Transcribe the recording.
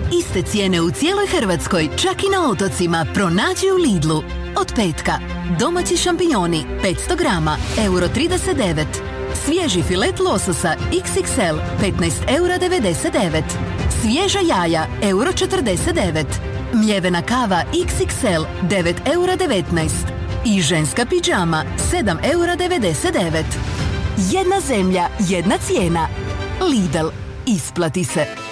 Iste cijene u cijeloj Hrvatskoj, čak i na otocima, pronađi u Lidlu. Od petka. Domaći šampinjoni 500 grama, €1,39. Svježi filet lososa XXL 15,99 €. Svježa jaja €1,49. Mljevena kava XXL 9,19 € i ženska pidžama 7,99 €. Jedna zemlja, jedna cijena. Lidl, isplati se.